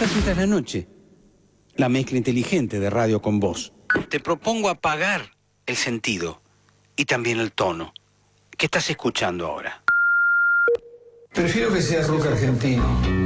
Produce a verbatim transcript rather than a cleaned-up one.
casi tras la noche. La mezcla inteligente de radio con voz. Te propongo apagar el sentido y también el tono. ¿Qué estás escuchando ahora? Prefiero que sea rock argentino.